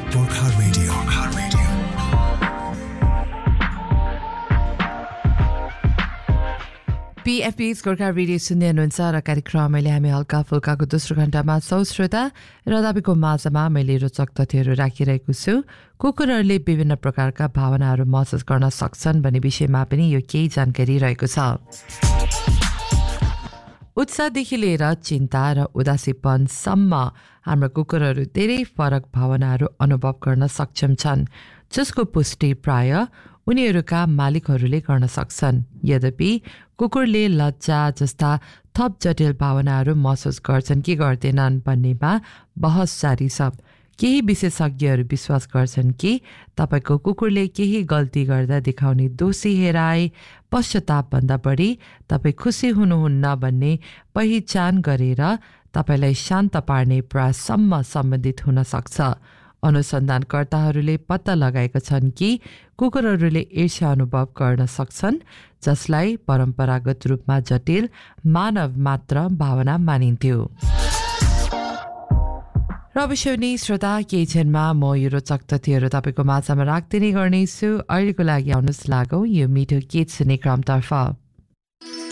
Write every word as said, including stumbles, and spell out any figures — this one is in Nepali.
Gorkha Radio. Gorkha Radio. PFP Gorkha radio सुन्दै हुनुहुन्छ र कार्यक्रम मैले हामी हल्का फुल्काको दोस्रो घण्टामा सौ श्रोता र तपाईँको माझमा मैले रोचक तथ्यहरू राखिरहेको छु। कुकुरहरूले विभिन्न प्रकारका भावनाहरू महसुस गर्न सक्छन् भन्ने विषयमा पनि यो केही जानकारी रहेको छ। उत्साहदेखि लिएर चिन्ता र उदासीपनसम्म हाम्रो कुकुरहरू धेरै फरक भावनाहरू अनुभव गर्न सक्षम छन्, जसको पुष्टि प्राय उनीहरूका मालिकहरूले गर्न सक्छन्। यद्यपि कुकुरले लज्जा जस्ता थप जटिल भावनाहरू महसुस गर्छन् कि गर्दैनन् भन्नेमा बहस जारी छ। केही विशेषज्ञहरू विश्वास गर्छन् कि तपाईको कुकुरले केही गल्ती गर्दा देखाउने दोषी हेराए पश्चातापभन्दा बढी तपाईँ खुसी हुनुहुन्न भन्ने पहिचान गरेर तपाईलाई शान्त पार्ने प्रयाससम्म सम्बन्धित हुन सक्छ। अनुसन्धानकर्ताहरूले पत्ता लगाएका छन् कि कुकुरहरूले ईर्ष्या अनुभव गर्न सक्छन्, जसलाई परम्परागत रूपमा जटिल मानव मात्र भावना मानिन्थ्यो। र अवश्य नै श्रोता केही क्षणमा म यो रोचक तथ्यहरू तपाईँको माझमा राख्दै नै गर्नेछु। अहिलेको लागि आउनुहोस् लागौँ यो मिठो गीत सुन्ने क्रमतर्फ।